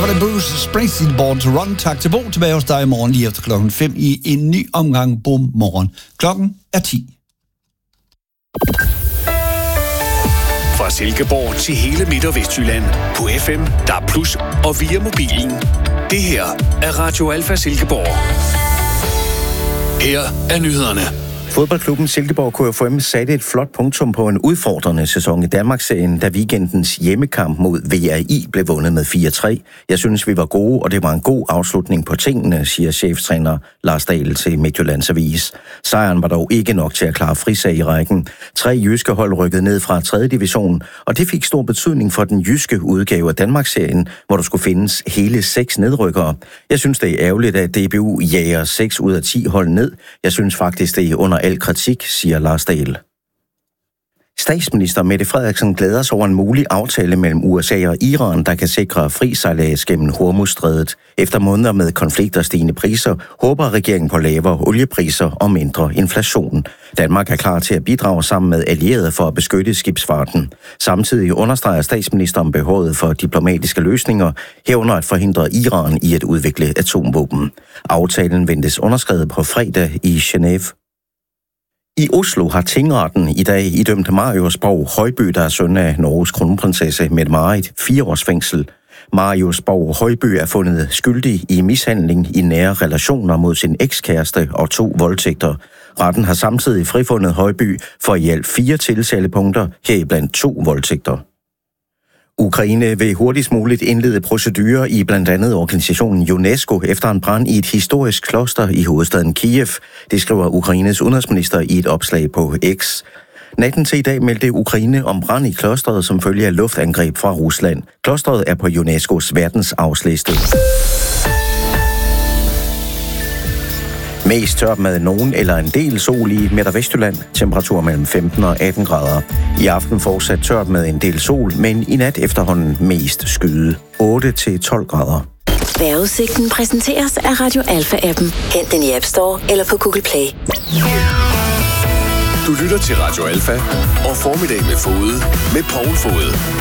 var det Bruce Springsteen, Born to Run. Tak til Bo. Tilbage hos dig i morgen lige efter 5:00 i en ny omgang Bom Morgen. Klokken er 10. Fra Silkeborg til hele Midt- og Vestjylland på FM, DAB+ og via mobilen. Det her er Radio Alfa Silkeborg. Her er nyhederne. Fodboldklubben Silkeborg KFUM satte et flot punktum på en udfordrende sæson i Danmarksserien, da weekendens hjemmekamp mod VRI blev vundet med 4-3. Jeg synes, vi var gode, og det var en god afslutning på tingene, siger cheftræner Lars Dahl til Midtjyllands Avis. Sejren var dog ikke nok til at klare frisag i rækken. 3 jyske hold rykkede ned fra 3. division, og det fik stor betydning for den jyske udgave af Danmarksserien, hvor der skulle findes hele 6 nedrykkere. Jeg synes, det er ærgerligt, at DBU jager 6 ud af 10 hold ned. Jeg synes faktisk, det er under al kritik, siger Lars Dahl. Statsminister Mette Frederiksen glæder sig over en mulig aftale mellem USA og Iran, der kan sikre fri sejlads gennem Hormuzstrædet. Efter måneder med konflikter og stigende priser, håber regeringen på lavere oliepriser og mindre inflation. Danmark er klar til at bidrage sammen med allierede for at beskytte skibsfarten. Samtidig understreger statsministeren behovet for diplomatiske løsninger, herunder at forhindre Iran i at udvikle atomvåben. Aftalen ventes underskrevet på fredag i Genève. I Oslo har tingretten i dag idømt Marius Borg Højby, der er søn af Norges kronprinsesse Mette-Marit, 4 års fængsel. Marius Borg Højby er fundet skyldig i mishandling i nære relationer mod sin ekskæreste og 2 voldtægter. Retten har samtidig frifundet Højby for i alt 4 tiltalepunkter, heriblandt 2 voldtægter. Ukraine vil hurtigst muligt indlede procedurer i blandt andet organisationen UNESCO efter en brand i et historisk kloster i hovedstaden Kiev. Det skriver Ukraines udenrigsminister i et opslag på X. Natten til i dag meldte Ukraine om brand i klosteret som følge af luftangreb fra Rusland. Klosteret er på UNESCO's verdensarvsliste. Mest tørt med nogen eller en del sol i Midt- og Vestjylland. Temperatur mellem 15 og 18 grader. I aften fortsat tørt med en del sol, men i nat efterhånden mest skyde. 8-12 grader. Vejrudsigten præsenteres af Radio Alfa-appen. Hent den i App Store eller på Google Play. Du lytter til Radio Alfa og Formiddag med Fode med Poul Fode.